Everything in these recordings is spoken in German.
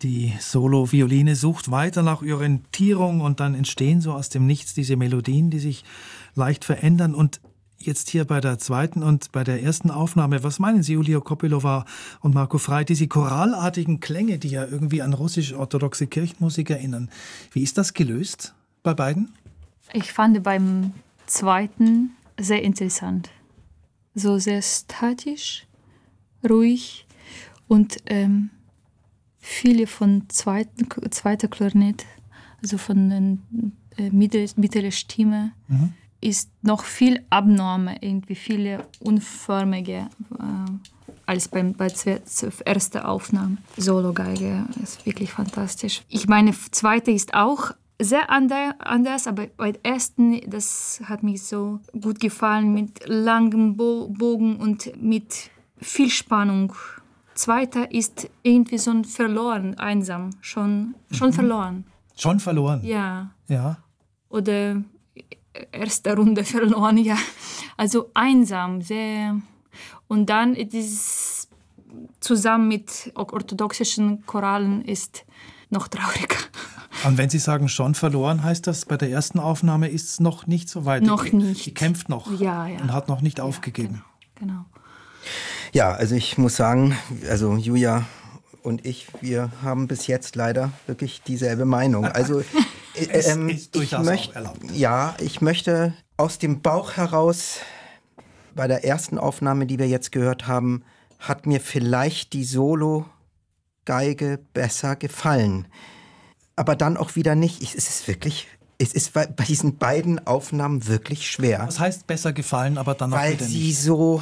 Die Solo-Violine sucht weiter nach Orientierung und dann entstehen so aus dem Nichts diese Melodien, die sich leicht verändern. Und jetzt hier bei der zweiten und bei der ersten Aufnahme, was meinen Sie, Julia Kopylova und Marco Frey, diese choralartigen Klänge, die ja irgendwie an russisch-orthodoxe Kirchenmusik erinnern. Wie ist das gelöst bei beiden? Ich fand beim zweiten sehr interessant. So sehr statisch, ruhig und viele von zweiter Klarinett, also von der mittleren Stimme, ist noch viel abnormer, irgendwie viele unförmige als bei der ersten Aufnahme. Solo-Geige ist wirklich fantastisch. Ich meine, zweite ist auch sehr anders, aber bei der ersten, das hat mich so gut gefallen, mit langem Bogen und mit viel Spannung. Zweiter ist irgendwie so verloren, einsam, schon verloren. Schon verloren? Ja. Ja. Oder erste Runde verloren, ja. Also einsam, sehr. Und dann ist zusammen mit orthodoxischen Choralen ist noch trauriger. Und wenn Sie sagen, schon verloren, heißt das, bei der ersten Aufnahme ist es noch nicht so weit? Noch nicht. Sie kämpft noch und hat noch nicht aufgegeben. Genau. Ja, also ich muss sagen, also Julia und ich, wir haben bis jetzt leider wirklich dieselbe Meinung. Also ist durchaus auch erlaubt. Ja, ich möchte aus dem Bauch heraus, bei der ersten Aufnahme, die wir jetzt gehört haben, hat mir vielleicht die Solo-Geige besser gefallen. Aber dann auch wieder nicht. Es ist bei diesen beiden Aufnahmen wirklich schwer. Was heißt besser gefallen, aber dann auch wieder nicht? Weil sie so...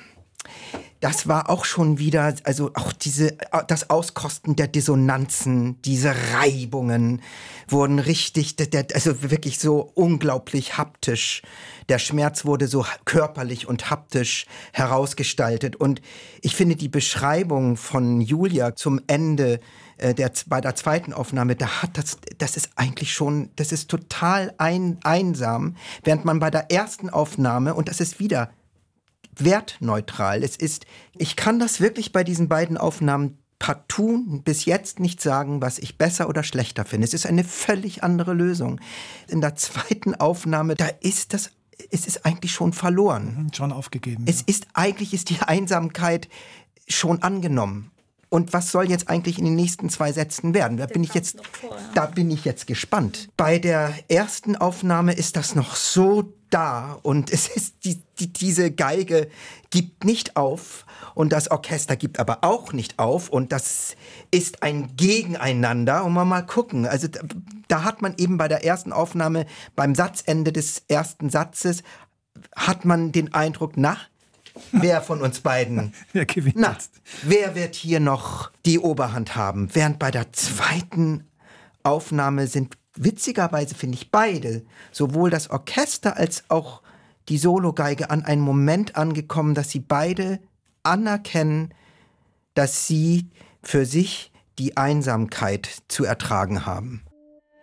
Das war auch schon wieder, also auch das Auskosten der Dissonanzen, diese Reibungen wurden richtig, also wirklich so unglaublich haptisch. Der Schmerz wurde so körperlich und haptisch herausgestaltet. Und ich finde die Beschreibung von Julia zum Ende bei der zweiten Aufnahme, das ist eigentlich schon, das ist total einsam, während man bei der ersten Aufnahme, und das ist wieder wertneutral. Ich kann das wirklich bei diesen beiden Aufnahmen partout bis jetzt nicht sagen, was ich besser oder schlechter finde. Es ist eine völlig andere Lösung. In der zweiten Aufnahme, es ist eigentlich schon verloren. Schon aufgegeben. Eigentlich ist die Einsamkeit schon angenommen. Und was soll jetzt eigentlich in den nächsten 2 Sätzen werden? Da bin ich jetzt gespannt. Bei der ersten Aufnahme ist das noch so da und es ist diese Geige gibt nicht auf und das Orchester gibt aber auch nicht auf und das ist ein Gegeneinander und mal gucken. Also da hat man eben bei der ersten Aufnahme beim Satzende des ersten Satzes hat man den Eindruck, wer von uns beiden, wer gewinnt jetzt? Wer wird hier noch die Oberhand haben? Während bei der zweiten Aufnahme sind witzigerweise, finde ich, beide, sowohl das Orchester als auch die Sologeige, an einen Moment angekommen, dass sie beide anerkennen, dass sie für sich die Einsamkeit zu ertragen haben.